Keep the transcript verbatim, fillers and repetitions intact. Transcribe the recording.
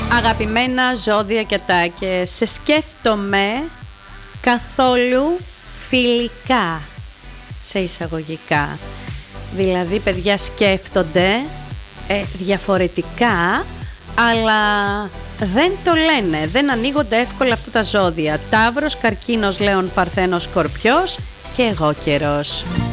Αγαπημένα ζώδια και ατάκες, σε σκέφτομαι καθόλου φιλικά, σε εισαγωγικά. Δηλαδή, παιδιά σκέφτονται ε, διαφορετικά, αλλά δεν το λένε, δεν ανοίγονται εύκολα αυτά τα ζώδια. Ταύρος, Καρκίνος, Λέων, Παρθένος, Σκορπιός και εγώ καιρός.